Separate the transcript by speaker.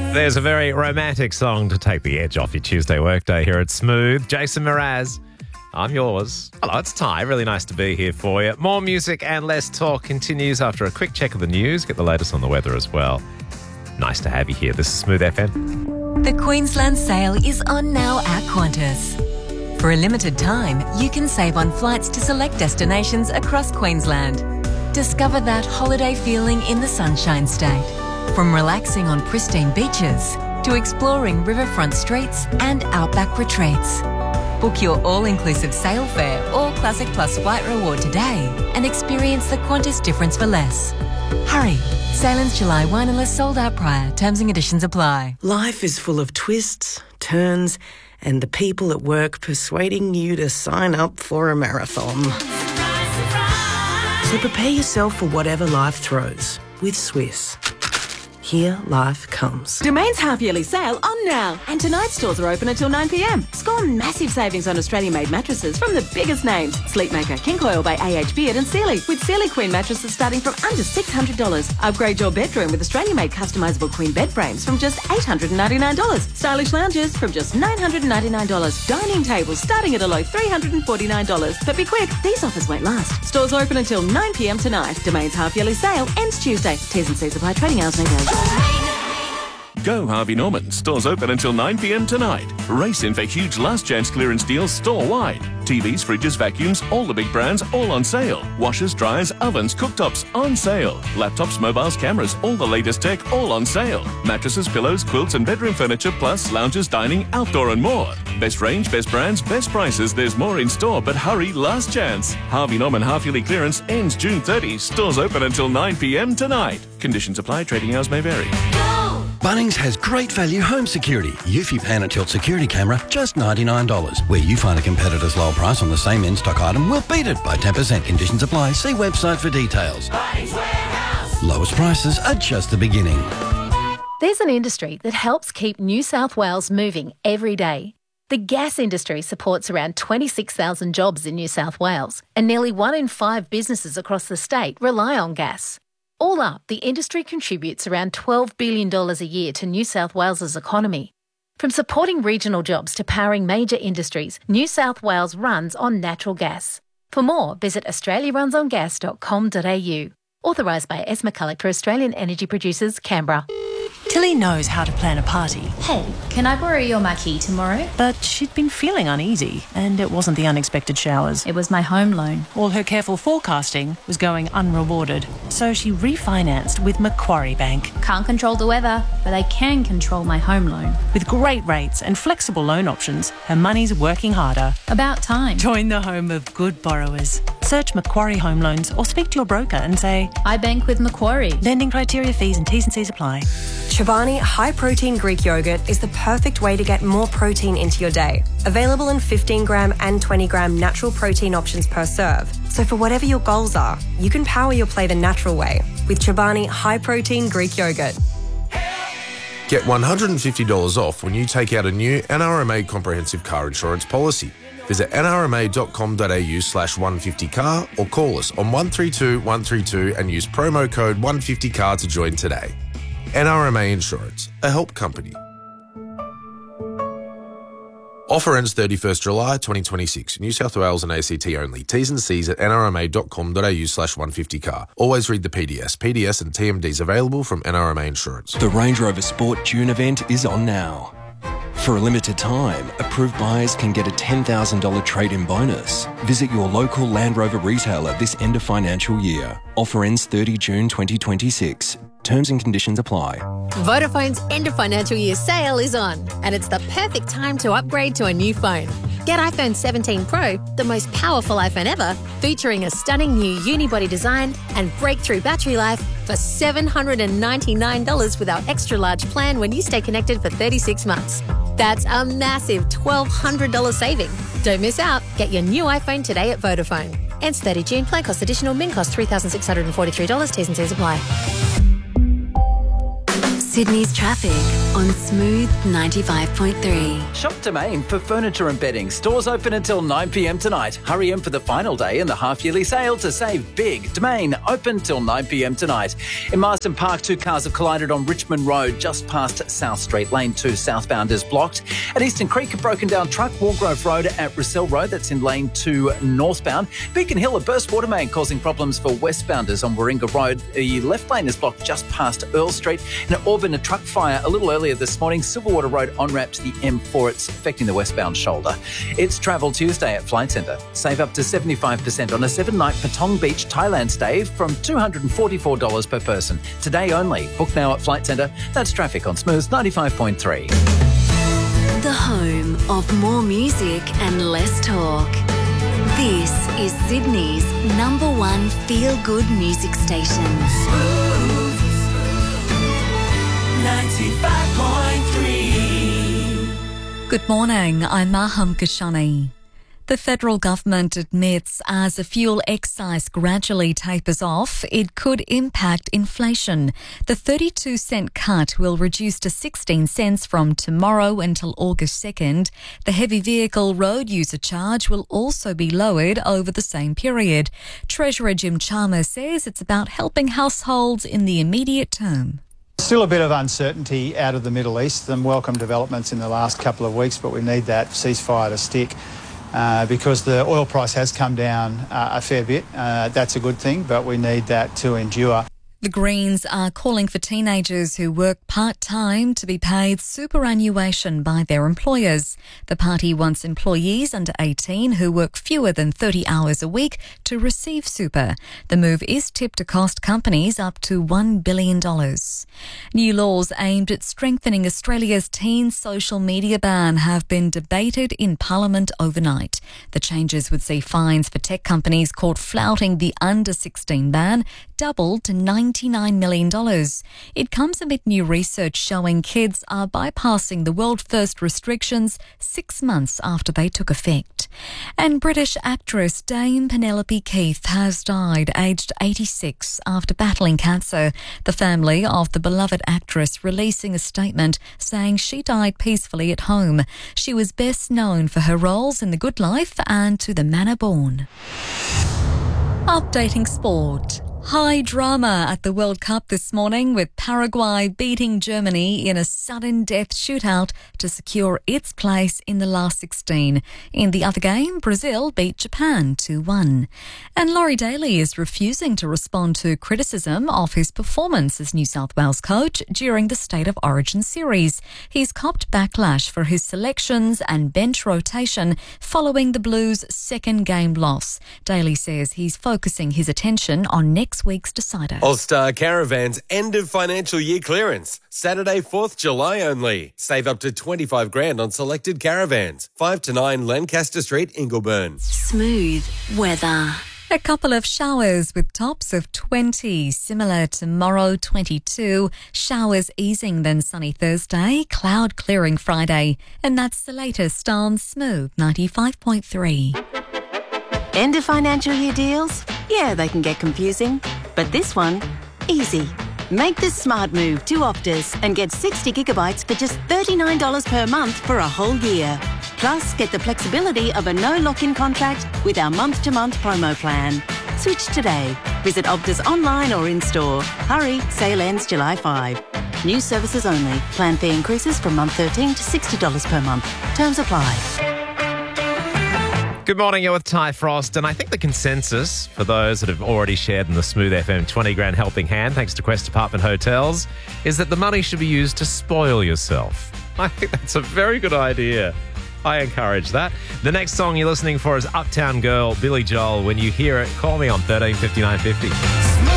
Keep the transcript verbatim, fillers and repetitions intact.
Speaker 1: There's a very romantic song to take the edge off your Tuesday workday here at Smooth. Jason Mraz, I'm yours. Hello, it's Ty. Really nice to be here for you. More music and less talk continues after a quick check of the news. Get the latest on the weather as well. Nice to have you here. This is Smooth F M.
Speaker 2: The Queensland sale is on now at Qantas. For a limited time, you can save on flights to select destinations across Queensland. Discover that holiday feeling in the Sunshine State. From relaxing on pristine beaches to exploring riverfront streets and outback retreats. Book your all-inclusive sail fare or Classic Plus flight reward today and experience the Qantas difference for less. Hurry! Sailings July first unless sold out prior. Terms and conditions apply.
Speaker 3: Life is full of twists, turns, and the people at work persuading you to sign up for a marathon. So prepare yourself for whatever life throws with Swiss. Here life comes.
Speaker 4: Domain's half-yearly sale on now. And tonight's stores are open until nine p.m. Score massive savings on Australian-made mattresses from the biggest names. Sleepmaker, King Coil by A H Beard and Sealy. With Sealy Queen mattresses starting from under six hundred dollars. Upgrade your bedroom with Australian-made customisable queen bed frames from just eight hundred ninety-nine dollars. Stylish lounges from just nine hundred ninety-nine dollars. Dining tables starting at a low three hundred forty-nine dollars. But be quick, these offers won't last. Stores open until nine p.m. tonight. Domain's half-yearly sale ends Tuesday. T's and C's apply. Trading hours may vary.
Speaker 5: Go Harvey Norman. Stores open until nine p.m. tonight. Race in for huge last chance clearance deals store-wide. T Vs, fridges, vacuums, all the big brands, all on sale. Washers, dryers, ovens, cooktops, on sale. Laptops, mobiles, cameras, all the latest tech, all on sale. Mattresses, pillows, quilts and bedroom furniture, plus lounges, dining, outdoor and more. Best range, best brands, best prices. There's more in store, but hurry, last chance. Harvey Norman half-yearly clearance ends June thirtieth. Stores open until nine p.m. tonight. Conditions apply. Trading hours may vary.
Speaker 6: Bunnings has great value home security. Eufy Pan and Tilt security camera, just ninety-nine dollars. Where you find a competitor's low price on the same in-stock item, we'll beat it by ten percent. Conditions apply. See website for details. Bunnings Warehouse. Lowest prices are just the beginning.
Speaker 7: There's an industry that helps keep New South Wales moving every day. The gas industry supports around twenty-six thousand jobs in New South Wales, and nearly one in five businesses across the state rely on gas. All up, the industry contributes around twelve billion dollars a year to New South Wales's economy. From supporting regional jobs to powering major industries, New South Wales runs on natural gas. For more, visit australia runs on gas dot com dot a u. Authorised by S. McCulloch for Australian Energy Producers, Canberra.
Speaker 8: Tilly knows how to plan a party.
Speaker 9: Hey, can I borrow your marquee tomorrow?
Speaker 8: But she'd been feeling uneasy, and it wasn't the unexpected showers.
Speaker 9: It was my home loan.
Speaker 8: All her careful forecasting was going unrewarded, so she refinanced with Macquarie Bank.
Speaker 9: Can't control the weather, but I can control my home loan.
Speaker 8: With great rates and flexible loan options, her money's working harder.
Speaker 9: About time.
Speaker 8: Join the home of good borrowers. Search Macquarie Home Loans or speak to your broker and say,
Speaker 9: I bank with Macquarie.
Speaker 8: Lending criteria, fees and T's and C's apply.
Speaker 10: Chobani high-protein Greek yogurt is the perfect way to get more protein into your day. Available in fifteen gram and twenty gram natural protein options per serve. So for whatever your goals are, you can power your play the natural way with Chobani high-protein Greek yogurt.
Speaker 11: Get one hundred fifty dollars off when you take out a new N R M A comprehensive car insurance policy. Visit n r m a dot com dot a u slash one fifty car or call us on one three two one three two and use promo code one fifty car to join today. N R M A Insurance, a help company. Offer ends thirty-first July twenty twenty-six. New South Wales and A C T only. T's and C's at n r m a dot com dot a u slash one fifty car. Always read the P D S. P D S and T M Ds available from N R M A Insurance.
Speaker 12: The Range Rover Sport June event is on now. For a limited time, approved buyers can get a ten thousand dollars trade-in bonus. Visit your local Land Rover retailer this end of financial year. Offer ends thirtieth June twenty twenty-six. Terms and conditions apply.
Speaker 13: Vodafone's end of financial year sale is on, and it's the perfect time to upgrade to a new phone. Get iPhone seventeen Pro, the most powerful iPhone ever, featuring a stunning new unibody design and breakthrough battery life for seven hundred ninety-nine dollars with our extra large plan when you stay connected for thirty-six months. That's a massive twelve hundred dollars saving. Don't miss out. Get your new iPhone today at Vodafone. Ends thirtieth June. Plan cost additional. Min cost three thousand six hundred forty-three dollars. T's and C's apply.
Speaker 2: Sydney's traffic on Smooth ninety-five point three.
Speaker 14: Shop Domain for furniture and bedding. Stores open until nine p m tonight. Hurry in for the final day in the half-yearly sale to save big. Domain open till nine p m tonight. In Marsden Park, two cars have collided on Richmond Road just past South Street. Lane two southbound is blocked. At Eastern Creek, a broken down truck. Walgrove Road at Russell Road, that's in lane two northbound. Beacon Hill, a burst water main causing problems for westbounders on Warringah Road. The left lane is blocked just past Earl Street. And at Auburn, a truck fire a little earlier this morning. Silverwater Road on-ramp to the M four. It's affecting the westbound shoulder. It's Travel Tuesday at Flight Centre. Save up to seventy-five percent on a seven-night Patong Beach, Thailand stay from two hundred forty-four dollars per person. Today only. Book now at Flight Centre. That's traffic on Smooth ninety-five point three.
Speaker 2: The home of more music and less talk. This is Sydney's number one feel-good music station.
Speaker 15: Smooth ninety-five point three.
Speaker 16: Good morning, I'm Maham Kashani. The federal government admits as a fuel excise gradually tapers off, it could impact inflation. The thirty-two cent cut will reduce to sixteen cents from tomorrow until August second. The heavy vehicle road user charge will also be lowered over the same period. Treasurer Jim Chalmers says it's about helping households in the immediate term.
Speaker 17: Still a bit of uncertainty out of the Middle East. Some welcome developments in the last couple of weeks, but we need that ceasefire to stick. Uh, because the oil price has come down uh, a fair bit. Uh, that's a good thing, but we need that to endure.
Speaker 16: The Greens are calling for teenagers who work part-time to be paid superannuation by their employers. The party wants employees under eighteen who work fewer than thirty hours a week to receive super. The move is tipped to cost companies up to one billion dollars. New laws aimed at strengthening Australia's teen social media ban have been debated in Parliament overnight. The changes would see fines for tech companies caught flouting the under sixteen ban doubled to ninety-nine million dollars. It comes amid new research showing kids are bypassing the world-first restrictions six months after they took effect. And British actress Dame Penelope Keith has died aged eighty-six after battling cancer. The family of the beloved actress releasing a statement saying she died peacefully at home. She was best known for her roles in The Good Life and To the Manor Born. Updating sport. High drama at the World Cup this morning with Paraguay beating Germany in a sudden death shootout to secure its place in the last sixteen. In the other game, Brazil beat Japan two one. And Laurie Daly is refusing to respond to criticism of his performance as New South Wales coach during the State of Origin series. He's copped backlash for his selections and bench rotation following the Blues' second game loss. Daly says he's focusing his attention on next week's decider.
Speaker 18: All-Star Caravans end of financial year clearance. Saturday, fourth of July only. Save up to twenty-five grand on selected caravans. five to nine Lancaster Street, Ingleburn.
Speaker 2: Smooth weather.
Speaker 16: A couple of showers with tops of twenty, similar tomorrow, twenty-two. Showers easing, then sunny Thursday, cloud clearing Friday. And that's the latest on Smooth ninety-five point three.
Speaker 4: End of financial year deals? Yeah, they can get confusing. But this one, easy. Make the smart move to Optus and get sixty gigabytes for just thirty-nine dollars per month for a whole year. Plus, get the flexibility of a no lock-in contract with our month-to-month promo plan. Switch today. Visit Optus online or in-store. Hurry, sale ends July fifth. New services only. Plan fee increases from month thirteen to sixty dollars per month. Terms apply.
Speaker 1: Good morning, you're with Ty Frost, and I think the consensus for those that have already shared in the Smooth F M twenty grand helping hand, thanks to Quest Apartment Hotels, is that the money should be used to spoil yourself. I think that's a very good idea. I encourage that. The next song you're listening for is Uptown Girl, Billy Joel. When you hear it, call me on thirteen fifty-nine fifty.